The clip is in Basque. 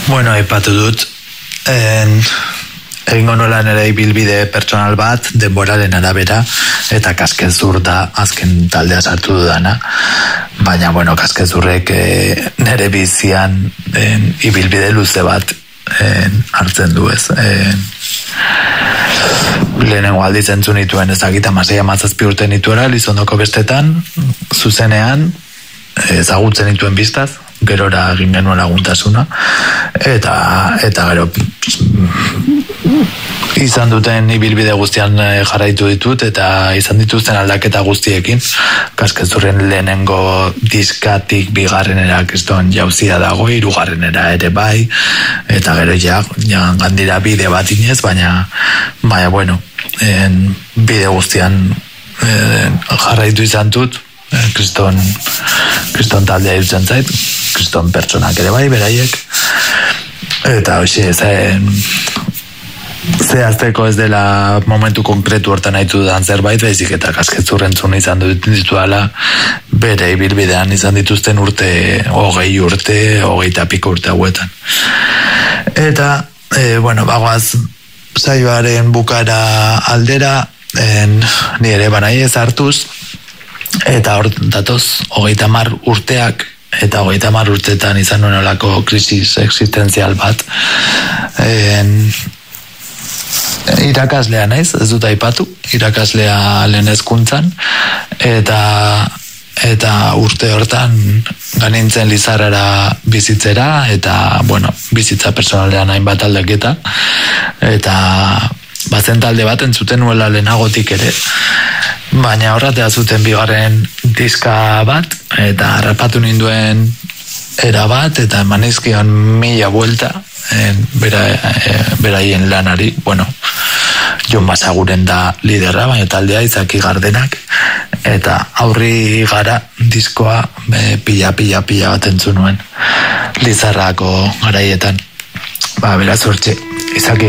Bueno, aipatu dut, egingo nola nire ibilbide pertsonal bat, denboraren arabera, eta Kaskezur da azken taldea sartu dudana. Baina, bueno, Kaskezurrek nire bizian ibilbide luze bat hartzen du ez. Lehenengo aldiz entzun nituen ezagit 16-17 urte nituela, Elizondoko bestetan, zuzenean, ezagutzen nituen biztaz, gerora egin genuen laguntasuna, eta gero izan duten ibilbide guztian jarraitu ditut, eta izan dituzten aldaketa guztiekin, Kaskezurren lehenengo diskatik bigarrenera kriston jauzia dago, hirugarrenera ere bai, eta gero gandira bide bat inez, baina bueno, bide guztian jarraitu izan dut, kriston taldea irutzen zait, kriston pertsonak ere bai, beraiek, eta hoxe, zehazteko ez dela momentu konkretu hortan haitu dudan zerbait, baizik eta Kaskezur entzun izan dituala, bere ibilbidean izan dituzten urte, 20 urte, 20 piko urte hauetan. Eta, bueno, bagoaz, saioaren bukara aldera, ni ere banaiez hartuz, eta hor datoz 30 urteak, eta 30 urteetan izan nolako krisis existenzial bat. Irakaslea naiz, ez dut aipatu, irakaslea lehen hezkuntzan, eta urte hortan ganintzen Lizarrara bizitzera, eta, bueno, bizitza personalean hainbat aldaketa, eta bazen talde bat entzuten nuela lehenagotik ere, baina horratea zuten bigarren diska bat, eta harrapatu ninduen era bat, eta emanizkion 1000 buelta, beraien lanari, bueno, Jon Basaguren da liderra, baina taldea Izaki Gardenak, eta aurri gara diskoa pila bat entzun nuen Lizarrako garaietan. Beraz hortxe, Izaki